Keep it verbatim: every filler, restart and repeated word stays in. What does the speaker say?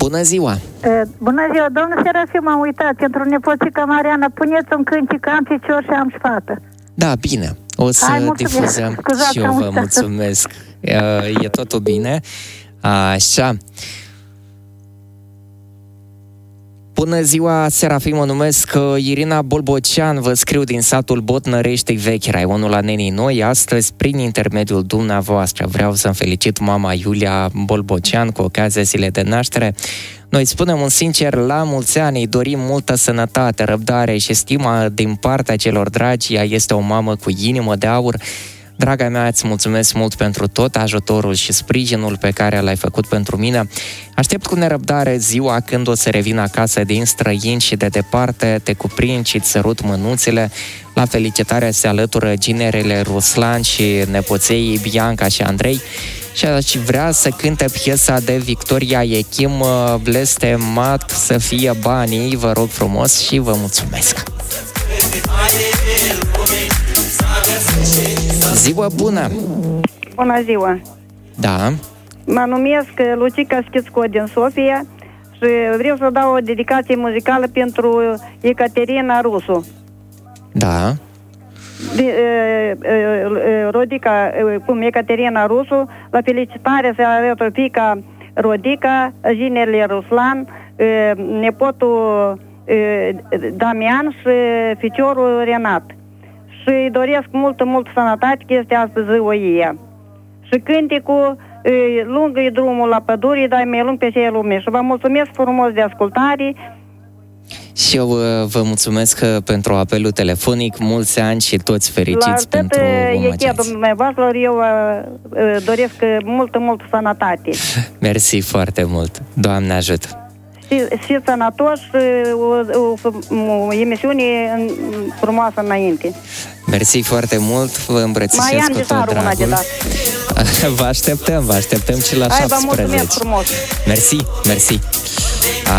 Bună ziua! Uh, bună ziua, domnul Serafim, m-am uitat. Pentru nepoțica Mariana, puneți un cântec, am picior și am și fată. Da, bine. O să Hai, difuzăm. Scuzați, și eu vă mulțumesc. E totul bine. Așa. Bună ziua, Serafim, mă numesc Irina Bolbocean, vă scriu din satul Botnărești Vechi, raionul Anenii Noi. Astăzi, prin intermediul dumneavoastră, vreau să-mi felicit mama Iulia Bolbocean cu ocazia zilei de naștere. Noi spunem un sincer la mulți ani, îi dorim multă sănătate, răbdare și stima din partea celor dragi. Ea este o mamă cu inimă de aur. Draga mea, îți mulțumesc mult pentru tot ajutorul și sprijinul pe care l-ai făcut pentru mine. Aștept cu nerăbdare ziua când o să revin acasă din străini și de departe, te cuprind și îți sărut mânuțele. La felicitarea se alătură ginerele Ruslan și nepoței Bianca și Andrei. Și aș vrea să cânte piesa de Victoria Echim, Blestemat să fie banii, vă rog frumos și vă mulțumesc. Ziua bună! Bună ziua! Da. Mă numesc Lucica Schițco din Sofia și vreau să dau o dedicație muzicală pentru Ecaterina Rusu. Da. De, e, e, Rodica, cum Ecaterina Rusu, la felicitare se alătură fiica Rodica, ginerele Ruslan, e, nepotul e, Damian și ficiorul Renat. Și îi doresc multă, multă sănătate, că este astăzi ziua ei. Și cântecul, lungă-i drumul la pădure, dar mai lung pe cei lume. Și vă mulțumesc frumos de ascultare. Și eu vă mulțumesc pentru apelul telefonic, mulți ani și toți fericiți la pentru omageați. Dumneavoastră, eu uh, doresc multă, multă sănătate. Mersi foarte mult. Doamne ajută! Și, și sănătoși, o, o, o emisiune frumoasă înainte. Mersi foarte mult, vă îmbrățișez mai cu tot dragul. Vă așteptăm, vă așteptăm și la Hai, șaptesprezece. vă mulțumesc frumos. Mersi, mersi.